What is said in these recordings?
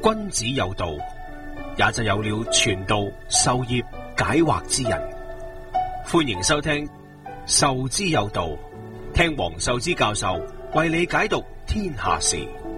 君子有道，也就有了傳道授業解惑之人。歡迎收聽授之有道，聽黃壽之教授為你解讀天下事。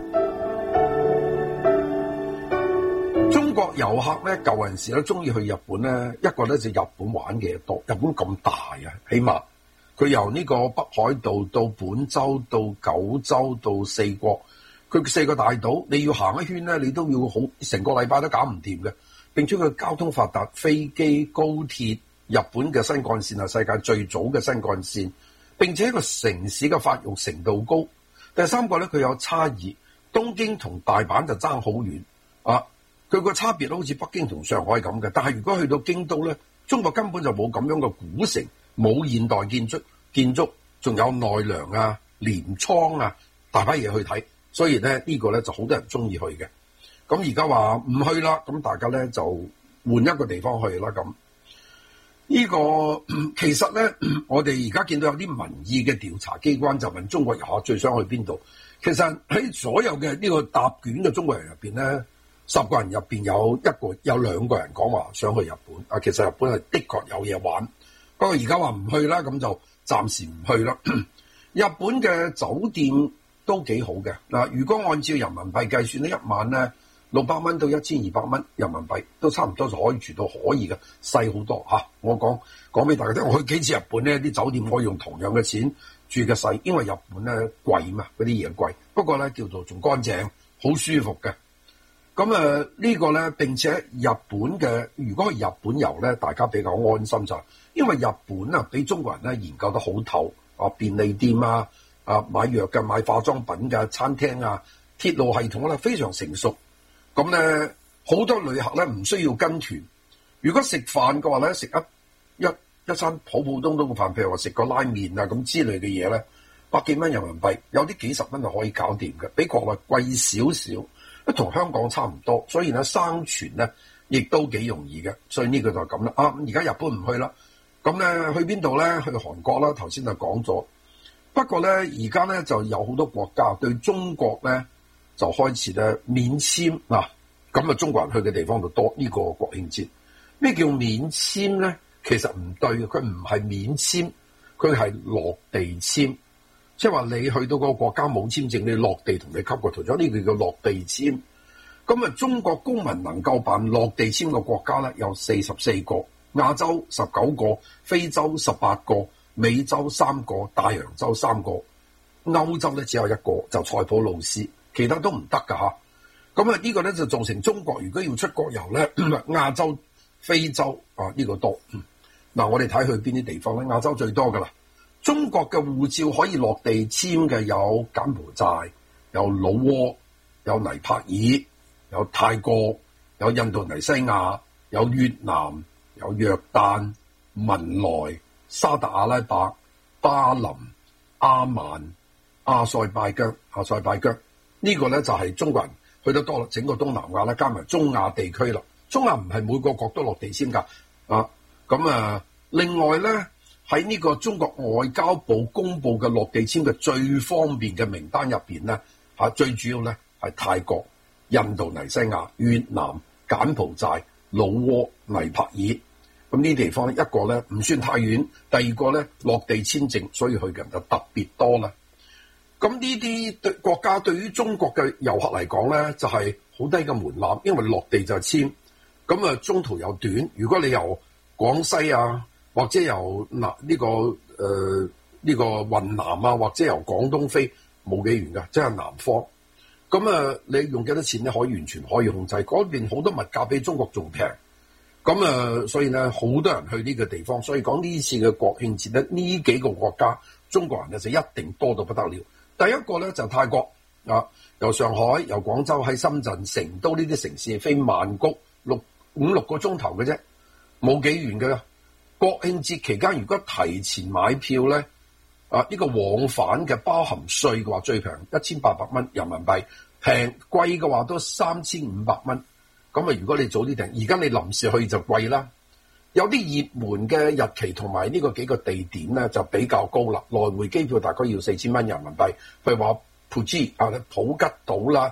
中國遊客咧，舊陣時咧中意去日本咧，一個咧就日本玩嘅多。日本咁大啊，起碼佢由呢個北海道到本州到九州到四國，佢四個大島，你要行一圈咧，你都要好成個禮拜都搞唔掂嘅。並且佢交通發達，飛機、高鐵，日本嘅新幹線係世界最早嘅新幹線，並且個城市嘅發育程度高。第三個咧，佢有差異，東京同大阪就爭好遠啊！佢個差別好似北京同上海咁嘅，但係如果去到京都咧，中國根本就冇咁樣嘅古城，冇現代建築，仲有奈良啊、鎌倉啊，大把嘢去睇，所以咧呢個咧就好多人中意去嘅。咁而家話唔去啦，咁大家咧就換一個地方去啦。咁呢個其實咧，我哋而家見到有啲民意嘅調查機關就問中國遊客最想去邊度。其實喺所有嘅呢個答卷嘅中國人入邊咧，10個人入邊有2個人講話想去日本。啊，其實日本係的確有嘢玩，不過而家話唔去啦，咁就暫時唔去啦。日本嘅酒店都幾好嘅嗱，如果按照人民幣計算呢，一晚咧600蚊到1200蚊人民幣都差唔多就可以住到可以嘅，細好多嚇。我講俾大家聽，我去幾次日本咧，啲酒店可以用同樣嘅錢住嘅細，因為日本咧貴嘛，嗰啲嘢貴，不過咧叫做仲乾淨，好舒服嘅。咁呢個咧，並且日本嘅，如果去日本遊咧，大家比較安心就係，因為日本啊，俾中國人咧研究得好透啊，便利店啊，買藥嘅、買化妝品嘅、餐廳啊、鐵路系統咧非常成熟。咁咧好多旅客咧唔需要跟團。如果食飯嘅話咧，食一餐普普通通嘅飯，譬如話食個拉麵啊咁之類嘅嘢咧，100幾蚊人民幣，有啲幾十蚊就可以搞掂嘅，比國內貴少少。同香港差唔多，所以咧生存咧亦都幾容易嘅，所以呢個就係咁啦。而家日本唔去啦，咁咧去邊度咧？去韓國啦，頭先就講咗。不過咧，而家咧就有好多國家對中國咧就開始咧免簽嗱，咁中國人去嘅地方就多。呢個國慶節咩叫免簽咧？其實唔對，佢唔係免簽，佢係落地簽。即係話你去到個國家冇簽證，你落地同你吸個圖章，呢個叫落地簽。咁中國公民能夠辦落地簽嘅國家咧有44個，亞洲19個，非洲18個，美洲3個，大洋洲3個，歐洲咧只有1個，就塞浦路斯，其他都唔得㗎吓。咁呢個咧就造成中國如果要出國遊咧，亞洲、非洲呢個多。嗱，我哋睇去邊啲地方咧？亞洲最多㗎啦。中國嘅護照可以落地簽嘅有柬埔寨、有老撾、有尼泊爾、有泰國、有印度尼西亞、有越南、有約旦、文萊、沙特阿拉伯、巴林、阿曼、阿塞拜疆。呢個咧就係中國人去得多啦，整個東南亞咧加埋中亞地區啦。中亞唔係每個國都落地簽㗎另外咧。喺呢個中國外交部公布嘅落地簽嘅最方便嘅名單入邊咧，最主要咧係泰國、印度尼西亞、越南、柬埔寨、老撾、尼泊爾。咁呢啲地方一個咧唔算太遠，第二個咧落地簽證，所以去嘅人就特別多啦。咁呢啲國家對於中國嘅遊客嚟講咧，就係好低嘅門檻，因為落地就簽，咁中途又短。如果你由廣西啊，或者由呢個雲南啊，或者由廣東飛，冇幾遠㗎，即係南方。咁你用幾多錢咧？完全可以控制。嗰邊好多物價比中國仲平。咁所以咧好多人去呢個地方。所以講呢次嘅國慶節咧，呢幾個國家中國人咧就一定多到不得了。第一個咧就泰國由上海、由廣州喺深圳、成都呢啲城市飛曼谷5、6個鐘頭嘅啫，冇幾遠㗎啦。國慶節期間，如果提前買票咧，呢個往返嘅包含稅嘅話，最平1800蚊人民幣，平貴嘅話都3500蚊。咁如果你早啲訂，而家你臨時去就貴啦。有啲熱門嘅日期同埋呢個幾個地點咧就比較高啦，來回機票大概要4000蚊人民幣。譬如話普吉島啦，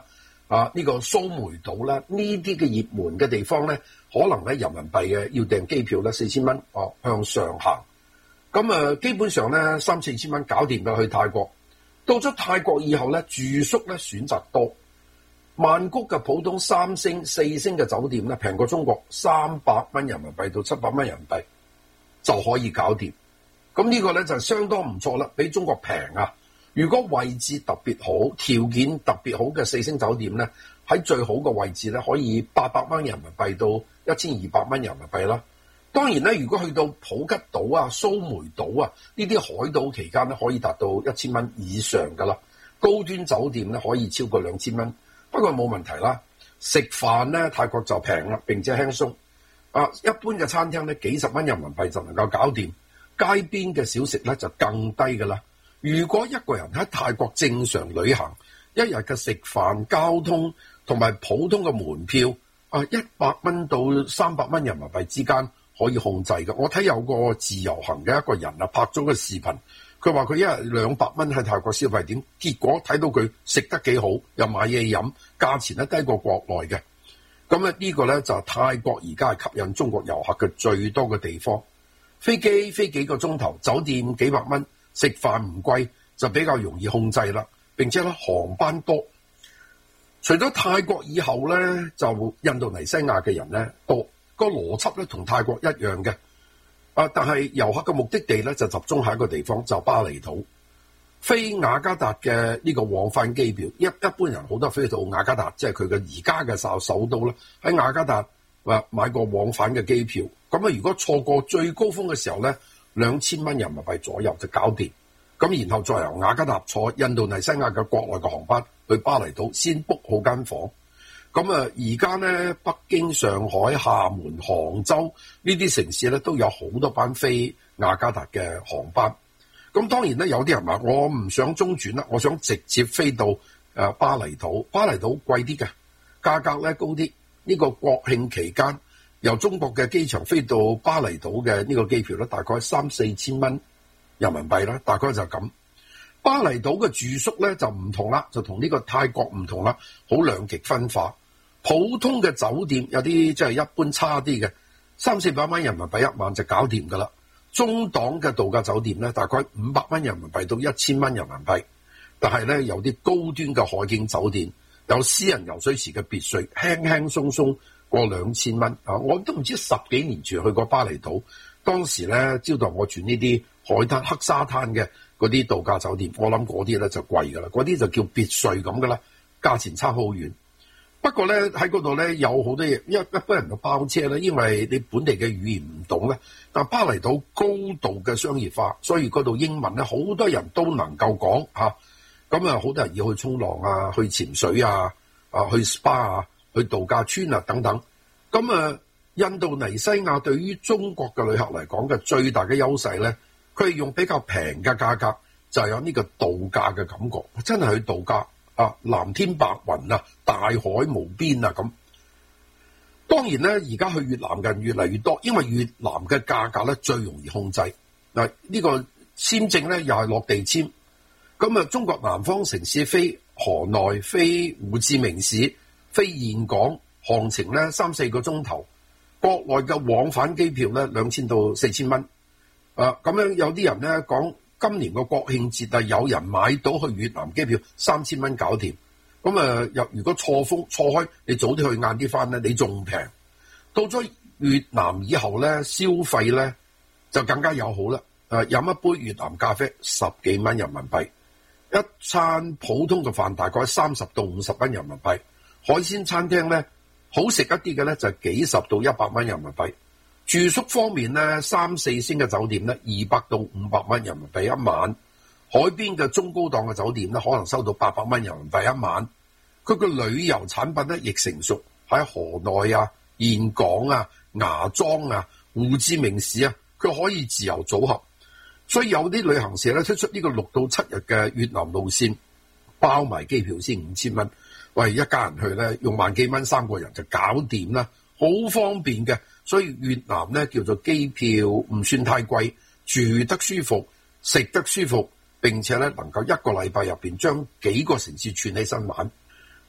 呢個蘇梅島咧，呢啲嘅熱門嘅地方咧，可能咧人民幣嘅要訂機票咧4000蚊向上行。咁基本上咧3-4千蚊搞掂㗎去泰國。到咗泰國以後咧，住宿咧選擇多。曼谷嘅普通3星、4星嘅酒店咧，平過中國300蚊人民幣到700蚊人民幣就可以搞掂。咁呢個咧就相當唔錯啦，比中國平啊！如果位置特別好、條件特別好嘅4星酒店咧，喺最好嘅位置咧，可以800蚊人民幣到1200蚊人民幣啦。當然咧，如果去到普吉島啊、蘇梅島啊呢啲海島期間咧，可以達到1000蚊以上噶啦。高端酒店咧可以超過2000蚊，不過冇問題啦。食飯咧泰國就平啦，並且輕鬆。一般嘅餐廳咧幾十蚊人民幣就能夠搞掂，街邊嘅小食咧就更低噶啦。如果一個人喺泰國正常旅行，一日嘅食飯、交通同埋普通嘅門票100蚊到300蚊人民幣之間可以控制嘅。我睇有個自由行嘅一個人拍咗個視頻，佢話佢一日200蚊喺泰國消費點，結果睇到佢食得幾好，又買嘢飲，價錢咧低過國內嘅。咁呢個咧就係泰國而家係吸引中國遊客嘅最多嘅地方。飛機飛幾個鐘頭，酒店幾百蚊，食飯唔貴，就比較容易控制啦。並且咧航班多。除咗泰國以後咧，就印度尼西亞嘅人咧多。個邏輯咧同泰國一樣嘅。但係遊客嘅目的地咧就集中喺一個地方，就巴厘島。飛雅加達嘅呢個往返機票，一般人好多飛到雅加達，即係佢嘅而家嘅首都啦。喺雅加達買個往返嘅機票，咁如果錯過最高峰嘅時候咧，2000蚊人民幣左右就搞掂。咁然後再由雅加達坐印度尼西亞嘅國內嘅航班去巴厘島，先 book 好間房。咁而家咧，北京、上海、廈門、杭州呢啲城市咧都有好多班飛雅加達嘅航班。咁當然咧，有啲人話我唔想中轉啦，我想直接飛到巴厘島。巴厘島貴啲嘅，價格咧高啲。呢個國慶期間由中國嘅機場飛到巴厘島嘅呢個機票咧，大概3-4千蚊人民幣啦，大概就咁。巴厘島嘅住宿咧就唔同啦，就同呢個泰國唔同啦，好兩極分化。普通嘅酒店有啲即係一般差啲嘅，300-400蚊人民幣一晚就搞掂噶啦。中檔嘅度假酒店咧，大概500蚊人民幣到1000蚊人民幣。但係咧有啲高端嘅海景酒店，有私人游水池嘅別墅，輕輕鬆鬆過2000蚊。我都唔知10幾年前去過巴厘島，當時咧招待我住呢啲海灘黑沙灘嘅嗰啲度假酒店，我諗嗰啲咧就貴噶啦，嗰啲就叫別墅咁噶啦，價錢差好遠。不過咧喺嗰度咧有好多嘢，一般人嘅包車咧，因為你本地嘅語言唔懂咧，但巴厘島高度嘅商業化，所以嗰度英文咧好多人都能夠講嚇。咁好多人要去衝浪啊，去潛水啊，去 SPA 啊，去度假村啊等等。咁印度尼西亞對於中國嘅旅客嚟講嘅最大嘅優勢咧，佢係用比較平嘅價格，就係有呢個度假嘅感覺，真係去度假。藍天白雲啊，大海無邊啊咁。當然咧，而家去越南嘅人越嚟越多，因為越南嘅價格咧最容易控制。呢個簽證咧又係落地簽。咁中國南方城市飛河內、飛胡志明市、飛峴港，航程咧3-4個鐘頭。國內嘅往返機票咧2000到4000蚊。咁樣有啲人咧講。今年個國慶節有人買到去越南機票3000蚊搞掂。咁如果錯開，你早啲去晏啲翻咧，你仲平。到咗越南以後咧，消費咧就更加友好啦。飲一杯越南咖啡10幾蚊人民幣，一餐普通嘅飯大概30到50蚊人民幣。海鮮餐廳咧好食一啲嘅咧就幾十到100蚊人民幣。住宿方面咧，3-4星嘅酒店咧200到500蚊人民幣一晚。海邊嘅中高檔嘅酒店咧可能收到800蚊人民幣一晚。佢個旅遊產品咧亦成熟，喺河內啊、峴港啊、芽莊啊、胡志明市啊，佢可以自由組合。所以有啲旅行社咧推出呢個6到7日嘅越南路線，包埋機票先5000蚊。喂，一家人去咧用萬幾蚊3個人就搞掂啦，好方便嘅。所以越南咧叫做機票唔算太貴，住得舒服，食得舒服，並且咧能夠一個禮拜入邊將幾個城市串起身玩。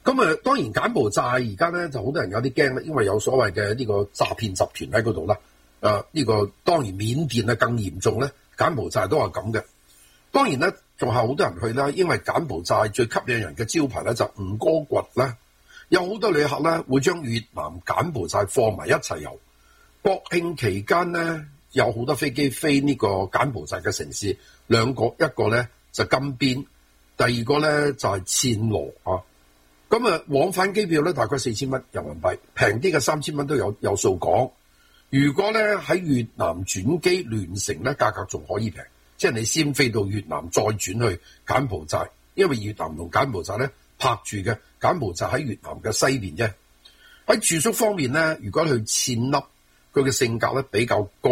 咁啊，當然柬埔寨而家咧就好多人有啲驚啦，因為有所謂嘅呢個詐騙集團喺嗰度啦。呢個當然緬甸啊更嚴重咧，柬埔寨都係咁嘅。當然咧，仲係好多人去啦，因為柬埔寨最吸引人嘅招牌咧就吳哥窟啦。有好多旅客咧會將越南、柬埔寨放埋一齊遊。國慶期間咧有好多飛機飛呢個柬埔寨嘅城市，兩個，一個咧就金邊，第二個咧就係暹羅啊。咁啊，往返機票咧大概4000蚊人民幣，平啲嘅3000蚊都有數講。如果咧喺越南轉機聯乘咧，價格仲可以平，即係你先飛到越南再轉去柬埔寨，因為越南同柬埔寨咧拍住嘅，柬埔寨喺越南嘅西邊啫。喺住宿方面咧，如果去暹粒，佢嘅性價咧比較高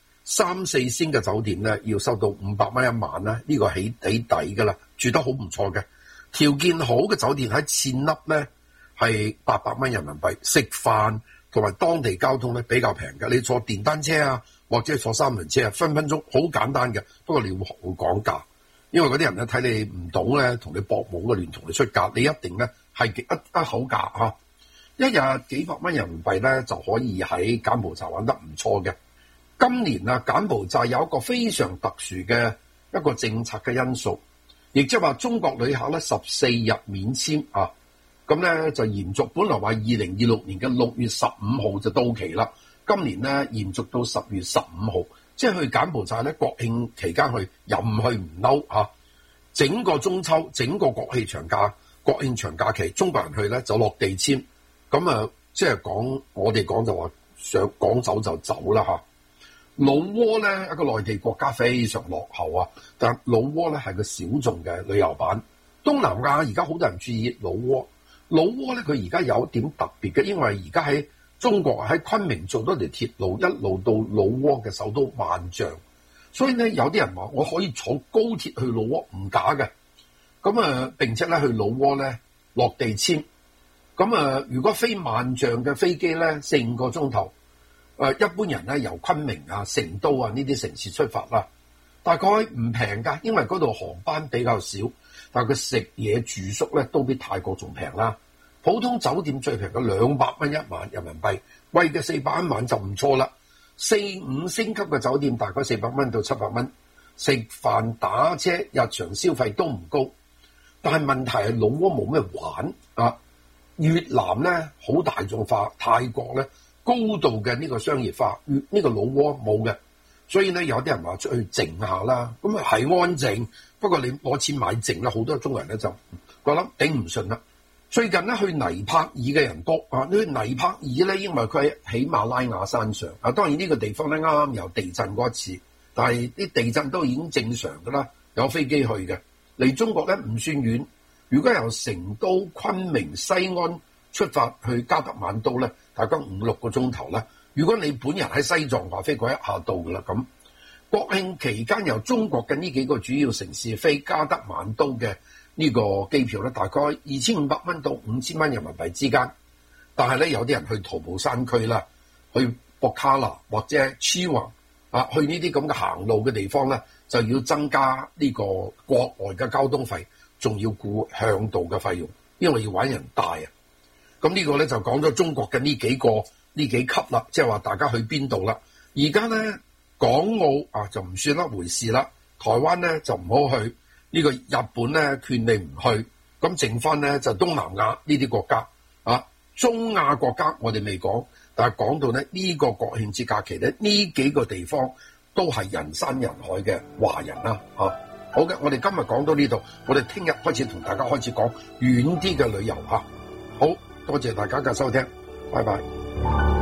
，3-4星嘅酒店咧要收到500蚊一晚啦，呢個起底噶啦，住得好唔錯嘅。條件好嘅酒店喺暹粒咧係800蚊人民幣，食飯同埋當地交通咧比較平嘅。你坐電單車啊，或者坐三輪車啊，分分鐘好簡單嘅。不過你要學會講價，因為嗰啲人咧睇你唔懂咧，同你搏懵嘅亂同你出價，你一定咧係一口價嚇。一日幾百蚊人民幣咧就可以喺柬埔寨玩得唔錯嘅。今年啊，柬埔寨有一個非常特殊嘅一個政策嘅因素。亦即係話中國旅客咧14日免簽啊，咁咧就延續，本來話2026年嘅6月15號就到期啦，今年咧延續到10月15號，即係去柬埔寨咧國慶期間去，任去唔嬲嚇。整個中秋、整個國慶長假期，中國人去咧就落地簽，咁啊即係講我哋講就話想講走就走啦嚇。老撾咧一個內地國家非常落後啊，但老撾咧係個小眾嘅旅遊版。東南亞而家好多人注意老撾，老撾咧佢而家有一點特別嘅，因為而家喺中國喺昆明做多條鐵路，一路到老撾嘅首都萬象，所以咧有啲人話我可以坐高鐵去老撾，唔假嘅。咁啊並且咧去老撾咧落地簽，咁啊如果飛萬象嘅飛機咧4-5個鐘頭。一般人咧由昆明啊、成都啊呢啲城市出發啦，大概唔平㗎，因為嗰度航班比較少，但係佢食嘢住宿咧都比泰國仲平啦。普通酒店最平嘅200蚊一晚人民幣，貴嘅400一晚就唔錯啦。4-5星級嘅酒店大概400蚊到700蚊，食飯打車日常消費都唔高，但係問題係老撾冇咩玩啊。越南咧好大眾化，泰國咧高度嘅呢個商業化，呢個老撾冇嘅，所以咧有啲人話出去靜下啦，咁啊係安靜，不過你攞錢買靜啦，好多中國人咧就覺得頂唔順啦。最近咧去尼泊爾嘅人多啊，去尼泊爾咧，因為佢喺喜馬拉雅山上啊，當然呢個地方咧啱啱有地震過一次，但係啲地震都已經正常噶啦，有飛機去嘅，離中國咧唔算遠。如果由成都、昆明、西安出發去加德滿都咧，大概5-6個鐘頭啦。如果你本人喺西藏話飛過一下到噶啦。咁國慶期間由中國嘅呢幾個主要城市飛加德滿都嘅呢個機票咧，大概2500蚊到5000蚊人民幣之間。但係咧有啲人去徒步山區啦，去博卡納或者黐雲啊，去呢啲咁嘅行路嘅地方咧，就要增加呢個國外嘅交通費，仲要顧向導嘅費用，因為要揾人帶啊。咁呢個咧就講咗中國嘅呢幾級啦，即係話大家去邊度啦。而家咧港澳啊就唔算一回事啦，台灣咧就唔好去，呢個日本咧勸你唔去，咁剩翻咧就東南亞呢啲國家啊，中亞國家我哋未講，但係講到咧呢個國慶節假期咧，呢幾個地方都係人山人海嘅華人啦啊。好嘅，我哋今日講到呢度，我哋聽日開始同大家開始講遠啲嘅旅遊嚇。好，多謝大家嘅收聽，拜拜。